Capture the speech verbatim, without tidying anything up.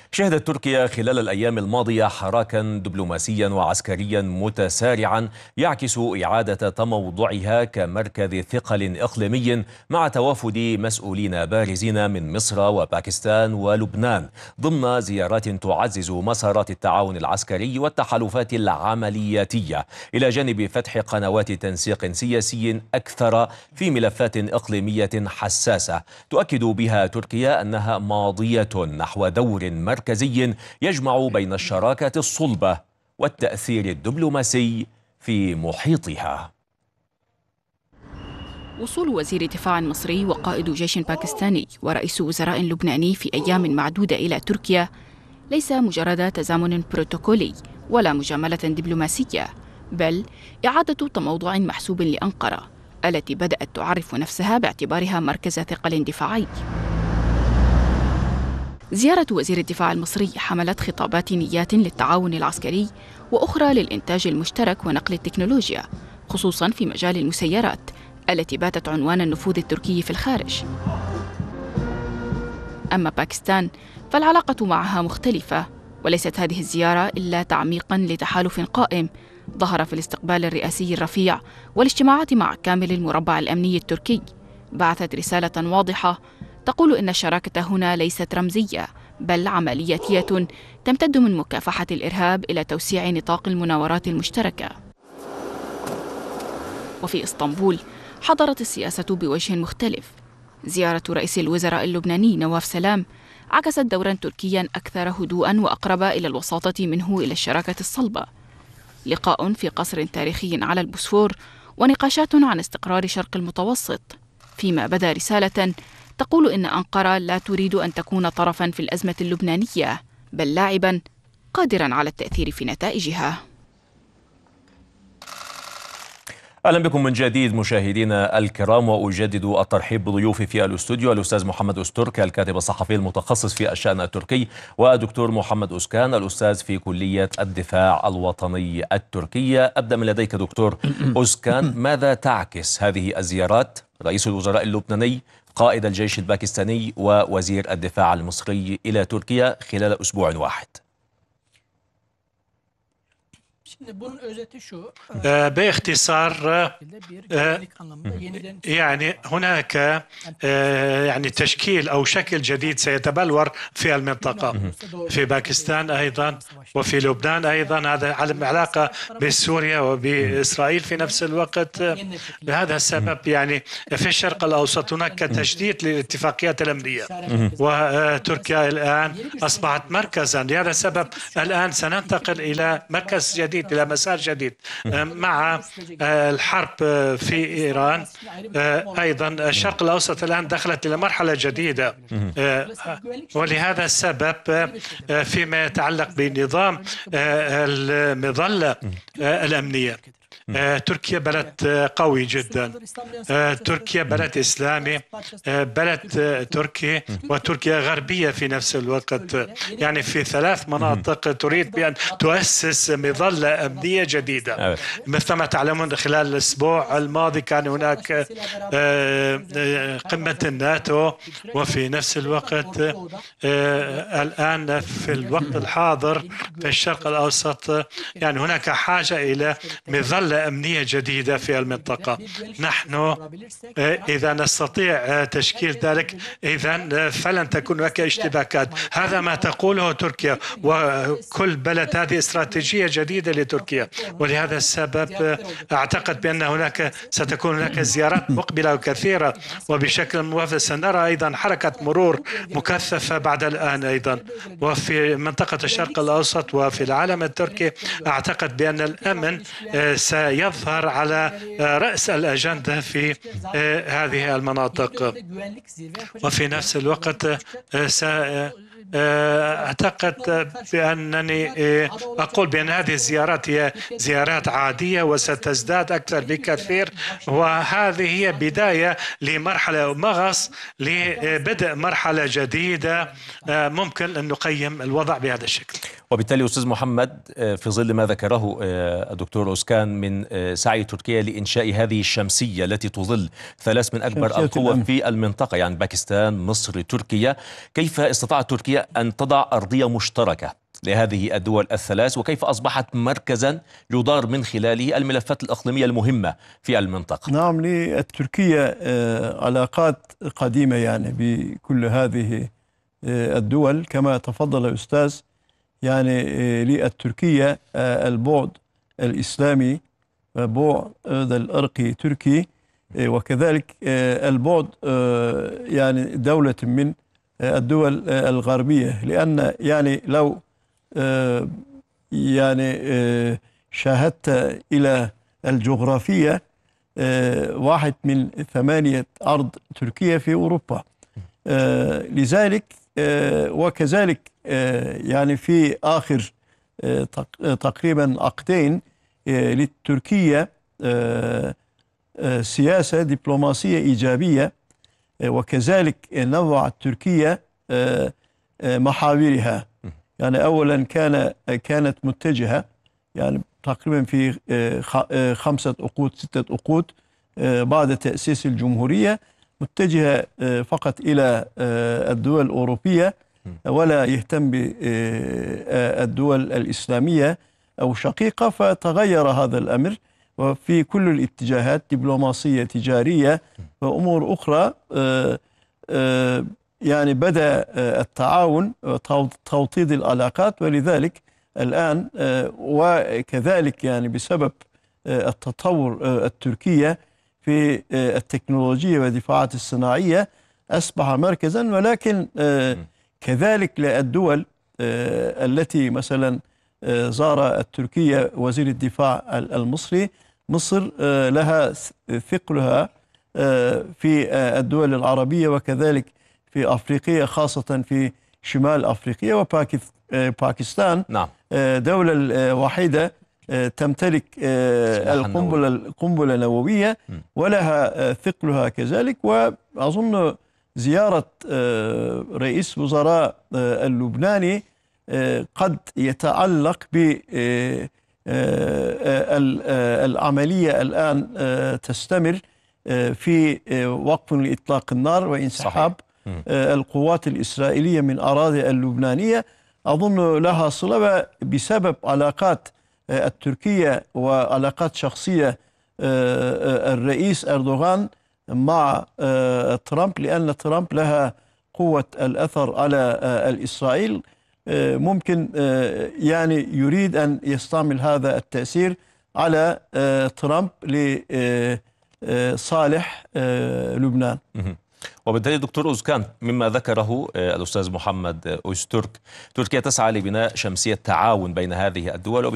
شهدت تركيا خلال الأيام الماضية حراكا دبلوماسيا وعسكريا متسارعا يعكس إعادة تموضعها كمركز ثقل إقليمي مع توافد مسؤولين بارزين من مصر وباكستان ولبنان ضمن زيارات تعزز مسارات التعاون العسكري والتحالفات العملياتية، إلى جانب فتح قنوات تنسيق سياسي أكثر في ملفات إقليمية حساسة تؤكد بها تركيا أنها ماضية نحو دور مركزي يجمع بين الشراكة الصلبة والتأثير الدبلوماسي في محيطها. وصول وزير دفاع مصري وقائد جيش باكستاني ورئيس وزراء لبناني في أيام معدودة إلى تركيا ليس مجرد تزامن بروتوكولي ولا مجاملة دبلوماسية، بل إعادة تموضع محسوب لأنقرة التي بدأت تعرف نفسها باعتبارها مركز ثقل دفاعي. زيارة وزير الدفاع المصري حملت خطابات نيات للتعاون العسكري وأخرى للإنتاج المشترك ونقل التكنولوجيا، خصوصاً في مجال المسيرات التي باتت عنوان النفوذ التركي في الخارج. أما باكستان فالعلاقة معها مختلفة، وليست هذه الزيارة إلا تعميقاً لتحالف قائم ظهر في الاستقبال الرئاسي الرفيع والاجتماعات مع كامل المربع الأمني التركي. بعثت رسالة واضحة تقول إن الشراكة هنا ليست رمزية بل عملياتية تمتد من مكافحة الإرهاب إلى توسيع نطاق المناورات المشتركة. وفي إسطنبول حضرت السياسة بوجه مختلف. زيارة رئيس الوزراء اللبناني نواف سلام عكست دورا تركيا أكثر هدوءا وأقرب إلى الوساطة منه إلى الشراكة الصلبة. لقاء في قصر تاريخي على البوسفور ونقاشات عن استقرار شرق المتوسط، فيما بدا رسالة تقول إن أنقرة لا تريد أن تكون طرفاً في الأزمة اللبنانية بل لاعباً قادراً على التأثير في نتائجها. أهلا بكم من جديد مشاهدينا الكرام، وأجدد الترحيب بضيوفي في الاستوديو الأستاذ محمد أسترك الكاتب الصحفي المتخصص في الشأن التركي، ودكتور محمد أوزكان الأستاذ في كلية الدفاع الوطني التركية. أبدأ من لديك دكتور أوزكان، ماذا تعكس هذه الزيارات؟ رئيس الوزراء اللبناني، قائد الجيش الباكستاني، ووزير الدفاع المصري إلى تركيا خلال أسبوع واحد. باختصار يعني هناك يعني تشكيل أو شكل جديد سيتبلور في المنطقة، في باكستان أيضا وفي لبنان أيضا. هذا على علاقة بسوريا وبإسرائيل في نفس الوقت. لهذا السبب يعني في الشرق الأوسط هناك تجديد للاتفاقيات الأمنية، وتركيا الآن أصبحت مركزا. لهذا السبب الآن سننتقل إلى مركز جديد، إلى مسار جديد مع الحرب في إيران. أيضا الشرق الأوسط الآن دخلت إلى مرحلة جديدة، ولهذا السبب فيما يتعلق بنظام المظلة الأمنية، تركيا بلد قوي جدا، تركيا بلد إسلامي، بلد تركي، وتركيا غربية في نفس الوقت. يعني في ثلاث مناطق تريد بأن تؤسس مظلة أمنية جديدة. مثل ما تعلمون خلال الأسبوع الماضي كان هناك قمة الناتو، وفي نفس الوقت الآن في الوقت الحاضر في الشرق الأوسط يعني هناك حاجة إلى مظلة أمنية جديدة في المنطقة. نحن إذا نستطيع تشكيل ذلك إذن فلن تكون هناك اشتباكات. هذا ما تقوله تركيا، وكل بلد هذه استراتيجية جديدة لتركيا. ولهذا السبب أعتقد بأن هناك ستكون هناك زيارات مقبلة وكثيرة، وبشكل موافق سنرى أيضا حركة مرور مكثفة بعد الآن أيضا. وفي منطقة الشرق الأوسط وفي العالم التركي أعتقد بأن الأمن سيظهر على رأس الأجندة في هذه المناطق. وفي نفس الوقت أعتقد بأنني أقول بأن هذه الزيارات هي زيارات عادية وستزداد أكثر بكثير، وهذه هي بداية لمرحلة مغص لبدء مرحلة جديدة ممكن أن نقيم الوضع بهذا الشكل. وبالتالي أستاذ محمد، في ظل ما ذكره الدكتور أوزكان من سعي تركيا لإنشاء هذه الشمسية التي تظل ثلاث من أكبر القوى في المنطقة، يعني باكستان، مصر، تركيا، كيف استطاعت تركيا تركيا أن تضع أرضية مشتركة لهذه الدول الثلاث، وكيف أصبحت مركزا يدار من خلاله الملفات الإقليمية المهمة في المنطقة؟ نعم، لتركيا علاقات قديمة يعني بكل هذه الدول كما تفضل الأستاذ. يعني للتركية البعد الإسلامي، بعد الأرقي تركي، وكذلك البعد يعني دولة من الدول الغربية، لأن يعني لو يعني شاهدت إلى الجغرافية، واحد من ثمانية أرض تركيا في أوروبا. لذلك وكذلك يعني في آخر تقريبا عقدين لتركيا سياسة دبلوماسية إيجابية، وكذلك نوعت تركيا محاورها. يعني أولا كان كانت متجهة يعني تقريبا في خمسة عقود ستة عقود بعد تأسيس الجمهورية متجهة فقط إلى الدول الأوروبية، ولا يهتم بالدول الإسلامية أو شقيقة. فتغير هذا الأمر، وفي كل الاتجاهات دبلوماسية تجارية وأمور أخرى يعني بدأ التعاون وتوطيد العلاقات. ولذلك الآن وكذلك يعني بسبب التطور التركية في التكنولوجيا والدفاعات الصناعية أصبح مركزا. ولكن كذلك للدول التي مثلا زار التركية وزير الدفاع المصري، مصر لها ثقلها في الدول العربية وكذلك في أفريقيا، خاصة في شمال أفريقيا وباكستان. نعم. دولة واحدة تمتلك القنبلة القنبلة النووية ولها ثقلها كذلك. وأظن زيارة رئيس وزراء اللبناني قد يتعلق بالعملية الآن تستمر في وقف لإطلاق النار وانسحاب القوات الإسرائيلية من أراضي اللبنانية. أظن لها صلة بسبب علاقات التركية وعلاقات شخصية الرئيس أردوغان مع ترامب، لأن ترامب لها قوة الأثر على الإسرائيل. ممكن يعني يريد أن يستعمل هذا التأثير على ترامب لصالح لبنان. وبالتالي دكتور أوزكان، مما ذكره الأستاذ محمد أوزترك، تركيا تسعى لبناء شمسية تعاون بين هذه الدول.